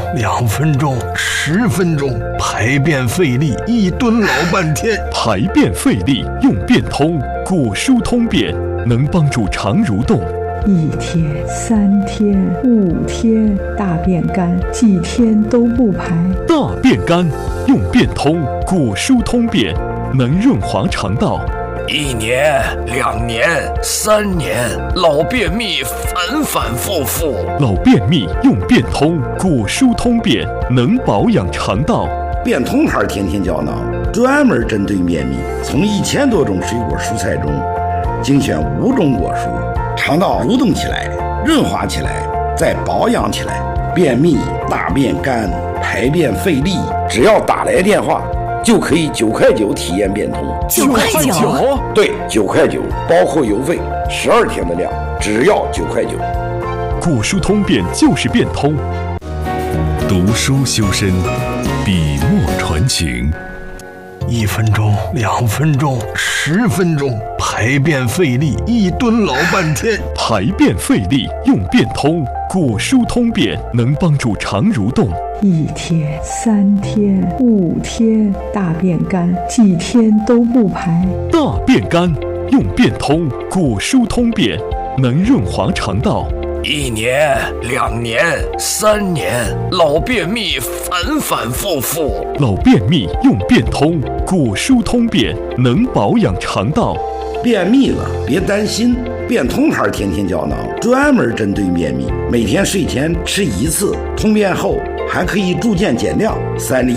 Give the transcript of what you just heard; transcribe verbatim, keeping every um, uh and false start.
两分钟，十分钟，排便费力，一蹲老半天。 排便费力用便通，果蔬通便能帮助肠蠕动。 一天、三天、五天，大便干，几天都不排。 大便干用便通，果蔬通便能润滑肠道。 一年、两年、三年，老便秘反反复复。 老便秘用便通，果蔬通便能保养肠道。 便通牌天天胶囊专门针对便秘，从一千多种水果蔬菜中精选五种果蔬，肠道蠕动起来，润滑起来，再保养起来。便秘、大便干、排便费力，只要打来电话就可以九块九体验便通。 九块九？ 对，九块九，包括邮费，十二天的量，只要九块九。 果蔬通便就是便通。 读书修身，笔墨传情。 一分钟，两分钟，十分钟，排便费力，一蹲老半天。 排便费力用便通，果蔬通便能帮助肠蠕动。 一天、三天、五天，大便干，几天都不排。 大便干用便通，果蔬通便能润滑肠道。 一年、两年、三年，老便秘反反复复。 老便秘用便通，果蔬通便能保养肠道。 便秘了别担心，便通牌天天胶囊专门针对便秘，每天睡前吃一次，通便后还可以逐渐减量，三粒